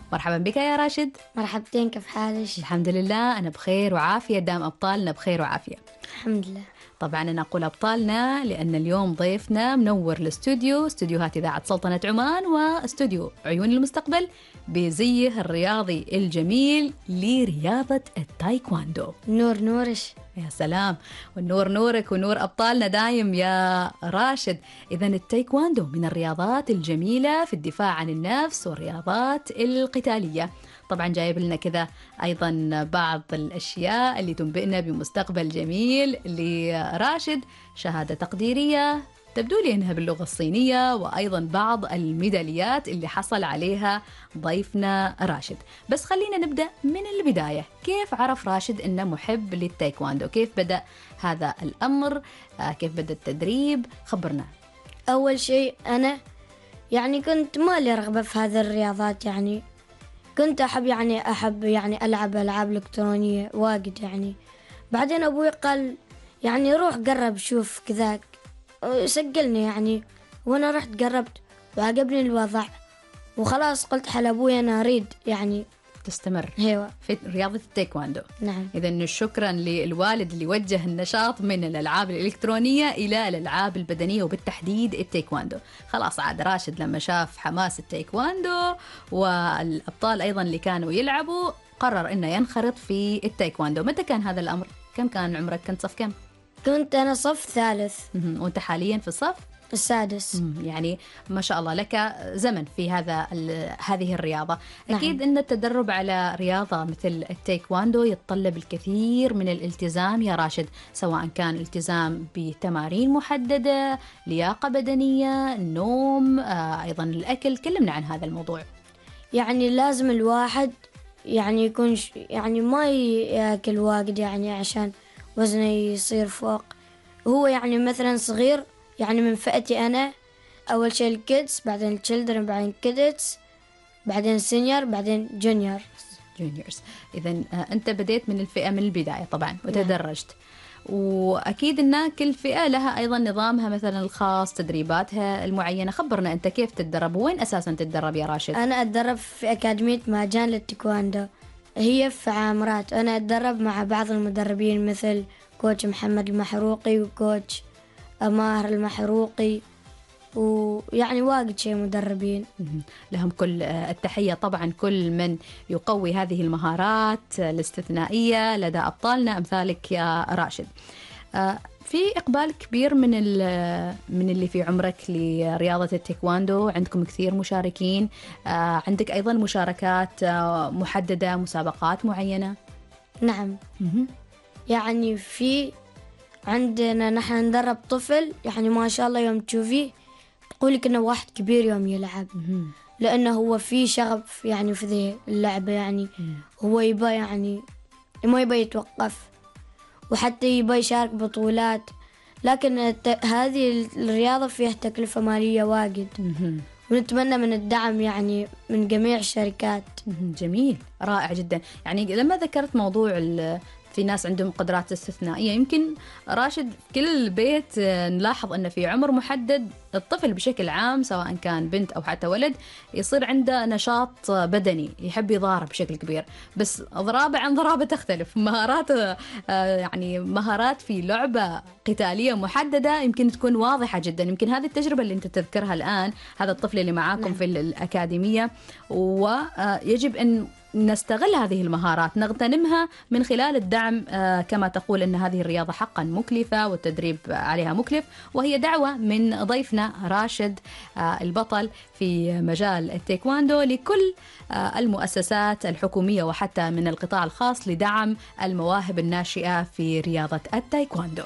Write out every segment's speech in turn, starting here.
مرحبا بك يا راشد. مرحبتين، كيف حالك؟ الحمد لله أنا بخير وعافية، دام أبطالنا بخير وعافية. الحمد لله. طبعا أنا أقول أبطالنا لأن اليوم ضيفنا منور الاستوديو، استوديوهات إذاعة سلطنة عمان واستوديو عيون المستقبل بزيه الرياضي الجميل لرياضة التايكواندو. نور نورش. يا سلام، والنور نورك ونور أبطالنا دايم يا راشد. إذن التايكواندو من الرياضات الجميلة في الدفاع عن النفس والرياضات القتالية. طبعا جايب لنا كذا أيضا بعض الأشياء اللي تنبئنا بمستقبل جميل لراشد، شهادة تقديرية تبدو لي أنها باللغة الصينية، وأيضا بعض الميداليات اللي حصل عليها ضيفنا راشد. بس خلينا نبدأ من البداية، كيف عرف راشد أنه محب للتايكواندو؟ كيف بدأ هذا الأمر؟ كيف بدأ التدريب؟ خبرنا. أول شيء أنا كنت ما لي رغبة في هذه الرياضات، كنت أحب ألعب ألعاب إلكترونية واجد. بعدين أبوي قال روح قرب شوف كذاك، سجلني وأنا رحت قربت وعجبني الوضع، وخلاص قلت حل أبوي أنا أريد تستمر هيوا في رياضة التايكواندو. نعم. إذن شكرا للوالد اللي وجه النشاط من الألعاب الإلكترونية إلى الألعاب البدنية وبالتحديد التايكواندو. خلاص عاد راشد لما شاف حماس التايكواندو والأبطال أيضا اللي كانوا يلعبوا قرر إنه ينخرط في التايكواندو. متى كان هذا الأمر؟ كم كان عمرك؟ كنت صف كم؟ كنت أنا صف ثالث. وأنت حاليا في الصف السادس. يعني ما شاء الله لك زمن في هذه الرياضة. نعم. أكيد أن التدرب على رياضة مثل التايكواندو يتطلب الكثير من الالتزام يا راشد، سواء كان التزام بتمارين محددة، لياقة بدنية، نوم، أيضا الأكل. كلمنا عن هذا الموضوع. لازم الواحد يكون ما يأكل واجد عشان وزنه يصير فوق. هو مثلا صغير، من فئتي أنا أول شيء الكيدز، بعدين التشيلدرن، بعدين كيدز، بعدين سينيور، بعدين جونيورز. إذن أنت بديت من الفئة من البداية طبعا وتدرجت. وأكيد أن كل فئة لها أيضا نظامها مثلا الخاص، تدريباتها المعينة. خبرنا أنت كيف تتدرب وين أساسا تتدرب يا راشد؟ أنا أتدرب في أكاديمية مهجان للتايكواندو، هي في عامرات. أنا أتدرب مع بعض المدربين مثل كوتش محمد المحروقي وكوتش ماهر المحروقي، واجد شيء مدربين لهم كل التحية طبعا، كل من يقوي هذه المهارات الاستثنائية لدى أبطالنا أمثالك يا راشد. في إقبال كبير من اللي في عمرك لرياضة التايكواندو، عندكم كثير مشاركين، عندك أيضا مشاركات محددة، مسابقات معينة؟ نعم. في عندنا نحن ندرب طفل ما شاء الله يوم تشوفيه تقولك إنه واحد كبير يوم يلعب، لأنه هو فيه شغف في ذي اللعبة. هو يبى ما يبى يتوقف، وحتى يبى يشارك بطولات. لكن هذه الرياضة فيها تكلفة مالية واجد، ونتمنى من الدعم من جميع الشركات. جميل، رائع جدا. لما ذكرت موضوع في ناس عندهم قدرات استثنائية، يمكن راشد كل بيت نلاحظ أن في عمر محدد الطفل بشكل عام سواء كان بنت أو حتى ولد يصير عنده نشاط بدني، يحب يضارب بشكل كبير، بس ضرابة عن ضرابة تختلف. مهارات في لعبة قتالية محددة يمكن تكون واضحة جدا. يمكن هذه التجربة اللي أنت تذكرها الآن، هذا الطفل اللي معاكم في الأكاديمية، ويجب أن نستغل هذه المهارات، نغتنمها من خلال الدعم. كما تقول أن هذه الرياضة حقا مكلفة والتدريب عليها مكلف، وهي دعوة من ضيفنا راشد البطل في مجال التايكواندو لكل المؤسسات الحكومية وحتى من القطاع الخاص لدعم المواهب الناشئة في رياضة التايكواندو.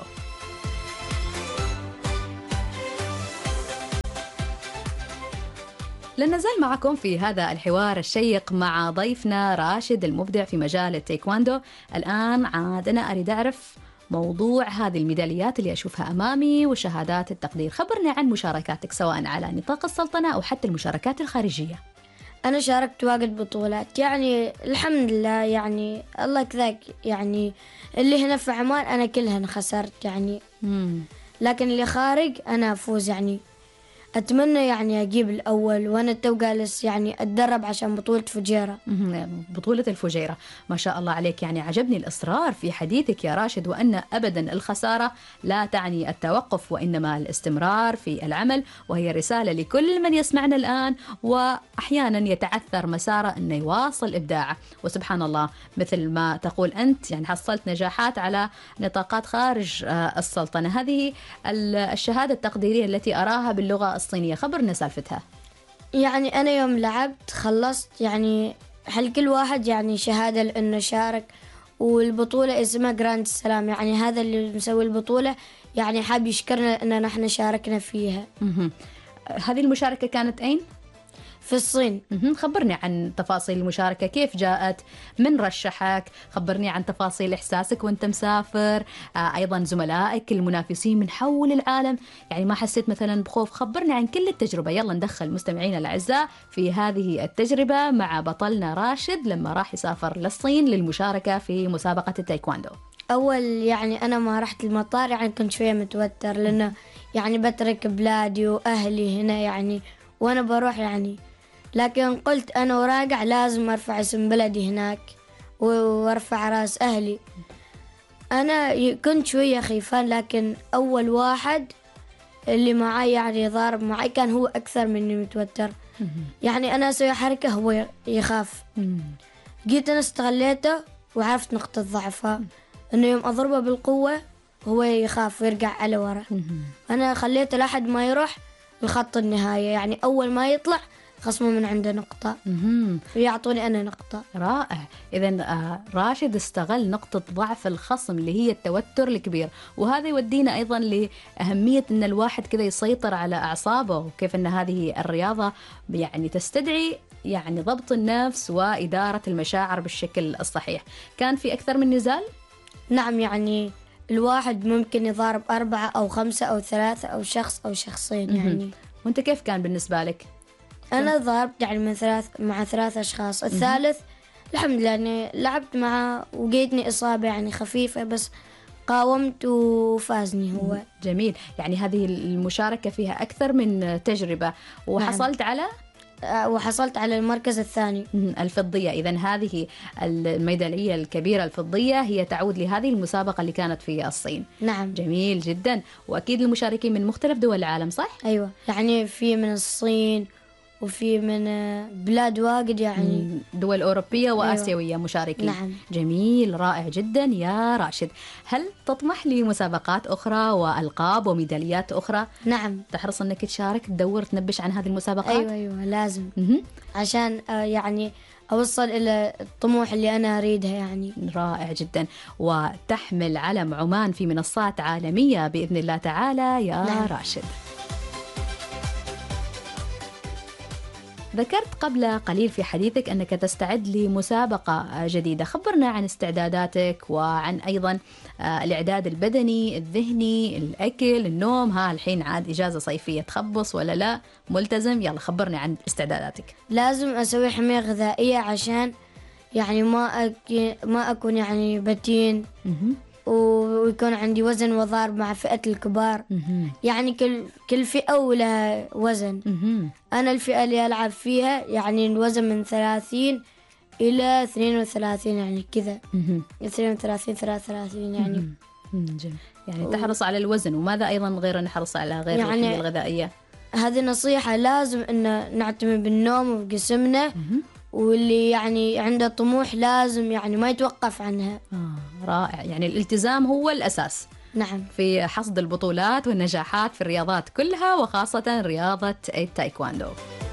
لن نزال معكم في هذا الحوار الشيق مع ضيفنا راشد المبدع في مجال التايكواندو. الآن عاد أنا أريد أعرف موضوع هذه الميداليات اللي أشوفها أمامي وشهادات التقدير. خبرنا عن مشاركاتك سواء على نطاق السلطنة أو حتى المشاركات الخارجية. أنا شاركت واجد بطولات، الحمد لله، الله كذاك، اللي هنا في عمان أنا كلها خسرت، لكن اللي خارج أنا أفوز. أتمنى يعني أجيب الأول، وأنا تو جالس يعني أتدرب عشان بطولة فجيرة. بطولة الفجيرة، ما شاء الله عليك. يعني عجبني الإصرار في حديثك يا راشد، وأن أبدا الخسارة لا تعني التوقف، وإنما الاستمرار في العمل. وهي رسالة لكل من يسمعنا الآن وأحيانا يتعثر مساره أنه يواصل إبداعه. وسبحان الله مثل ما تقول أنت، يعني حصلت نجاحات على نطاقات خارج السلطنة. هذه الشهادة التقديرية التي أراها باللغة الصينية، خبرنا سالفتها. يعني أنا يوم لعبت خلصت يعني هل كل واحد يعني شهادة لأنه شارك، والبطولة اسمها جراند السلام، يعني هذا اللي مسوي البطولة يعني حاب يشكرنا أننا نحن شاركنا فيها. هذه المشاركة كانت أين؟ في الصين. خبرني عن تفاصيل المشاركة، كيف جاءت، من رشحك، خبرني عن تفاصيل إحساسك وانت مسافر، أيضا زملائك المنافسين من حول العالم، يعني ما حسيت مثلا بخوف؟ خبرني عن كل التجربة. يلا ندخل مستمعينا الأعزاء في هذه التجربة مع بطلنا راشد لما راح يسافر للصين للمشاركة في مسابقة التايكواندو. أول يعني أنا ما رحت المطار يعني كنت شوية متوتر، لأنه يعني بترك بلادي وأهلي هنا يعني وأنا بروح يعني، لكن قلت أنا وراجع لازم أرفع اسم بلدي هناك وأرفع رأس أهلي. أنا كنت شوية خيفان، لكن أول واحد اللي معي يعني ضارب معي كان هو أكثر مني متوتر. يعني أنا أسوي حركة هو يخاف. جيت أنا استغليته وعرفت نقطة ضعفه، إنه يوم أضربه بالقوة هو يخاف ويرجع على ورا. أنا خليته لحد ما يروح الخط النهاية، يعني أول ما يطلع خصمه من عنده نقطة ويعطوني أنا نقطة. رائع. إذن راشد استغل نقطة ضعف الخصم اللي هي التوتر الكبير، وهذا يودينا أيضا لأهمية أن الواحد كذا يسيطر على أعصابه، وكيف أن هذه الرياضة يعني تستدعي يعني ضبط النفس وإدارة المشاعر بالشكل الصحيح. كان في أكثر من نزال؟ نعم، يعني الواحد ممكن يضارب 4 أو 5 أو 3 أو شخص أو شخصين يعني. وانت كيف كان بالنسبة لك؟ أنا ضربت يعني مع 3 أشخاص. الثالث الحمد لله يعني لعبت معه وجيتني إصابة يعني خفيفة، بس قاومت وفازني هو. جميل. يعني هذه المشاركة فيها أكثر من تجربة، وحصلت على وحصلت على المركز الثاني الفضية. إذن هذه الميدالية الكبيرة الفضية هي تعود لهذه المسابقة اللي كانت في الصين. نعم. جميل جدا. وأكيد المشاركين من مختلف دول العالم، صح؟ أيوة، يعني في من الصين وفي من بلاد واجد، يعني دول أوروبية وآسيوية. أيوة. مشاركين. نعم. جميل، رائع جدا يا راشد. هل تطمح لمسابقات أخرى وألقاب وميداليات أخرى؟ نعم. تحرص أنك تشارك، تدور، تنبش عن هذه المسابقات؟ أيوة لازم. عشان يعني أوصل إلى الطموح اللي أنا أريدها يعني. رائع جدا. وتحمل علم عمان في منصات عالمية بإذن الله تعالى يا نعم. راشد. ذكرت قبل قليل في حديثك أنك تستعد لمسابقة جديدة. خبرنا عن استعداداتك وعن أيضا الإعداد البدني، الذهني، الأكل، النوم. الحين عاد إجازة صيفية، تخبص ولا لا ملتزم؟ يلا خبرني عن استعداداتك. لازم أسوي حمية غذائية عشان يعني ما أكون يعني بتين، ويكون عندي وزن وضارب مع فئة الكبار. يعني كل فئة ولها وزن. أنا الفئة اللي ألعب فيها يعني الوزن من 30 إلى 32، يعني كذا 32 33 يعني. يعني تحرص على الوزن، وماذا أيضا غير نحرص على غير يعني الحمية الغذائية؟ هذه نصيحة، لازم أن نعتمد بالنوم وبجسمنا، واللي يعني عنده طموح لازم يعني ما يتوقف عنها. رائع. يعني الالتزام هو الأساس. نعم. في حصد البطولات والنجاحات في الرياضات كلها، وخاصة رياضة التايكواندو.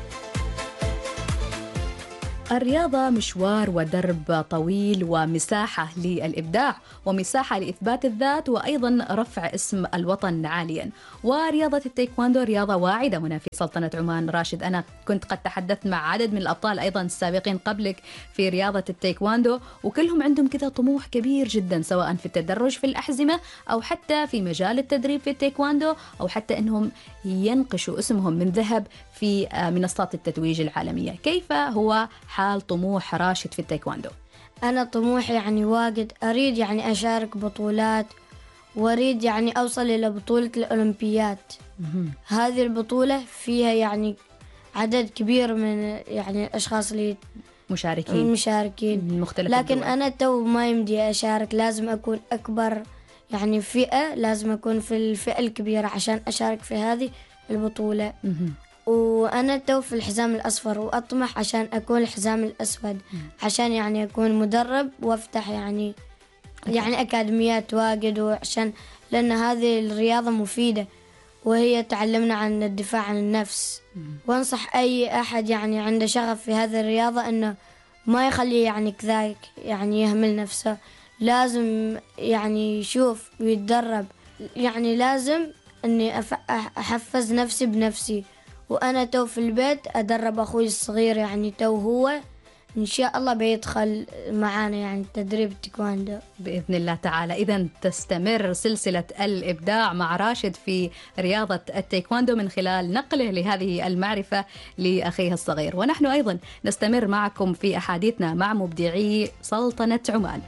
الرياضة مشوار ودرب طويل، ومساحة للإبداع، ومساحة لإثبات الذات، وأيضا رفع اسم الوطن عاليا. ورياضة التايكواندو رياضة واعدة هنا في سلطنة عمان. راشد، أنا كنت قد تحدثت مع عدد من الأبطال أيضا السابقين قبلك في رياضة التايكواندو، وكلهم عندهم كذا طموح كبير جدا، سواء في التدرج في الأحزمة أو حتى في مجال التدريب في التايكواندو، أو حتى أنهم ينقشوا اسمهم من ذهب في منصات التتويج العالمية. كيف هو حال طموح راشد في التايكواندو؟ أنا طموحي يعني واجد، أريد يعني أشارك بطولات وأريد يعني أوصل إلى بطولة الأولمبياد. هذه البطولة فيها يعني عدد كبير من يعني الأشخاص اللي مشاركين من مختلف لكن الدول. أنا تو ما يمدي أشارك، لازم أكون أكبر يعني فئة، لازم أكون في الفئة الكبيرة عشان أشارك في هذه البطولة. وأنا تو في الحزام الأصفر وأطمح عشان أكون الحزام الأسود، عشان يعني أكون مدرب وأفتح يعني أكاديميات واجد، وعشان لأن هذه الرياضة مفيدة وهي تعلمنا عن الدفاع عن النفس. وأنصح أي أحد يعني عنده شغف في هذه الرياضة أنه ما يخليه يعني كذلك يعني يهمل نفسه، لازم يعني يشوف ويتدرب. يعني لازم أني أحفز نفسي بنفسي، وأنا تو في البيت أدرب أخوي الصغير يعني تو هو إن شاء الله بيدخل معانا يعني تدريب التايكواندو بإذن الله تعالى. إذن تستمر سلسلة الإبداع مع راشد في رياضة التايكواندو من خلال نقله لهذه المعرفة لأخيه الصغير. ونحن أيضا نستمر معكم في أحاديثنا مع مبدعي سلطنة عمان.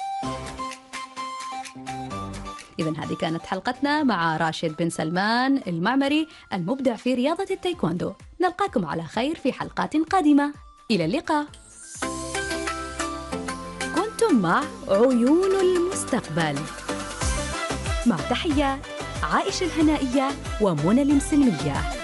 إذن هذه كانت حلقتنا مع راشد بن سلمان المعمري المبدع في رياضة التايكواندو. نلقاكم على خير في حلقات قادمة. إلى اللقاء. كنتم مع عيون المستقبل، مع تحيات عائشة الهنائية ومنى المسلمية.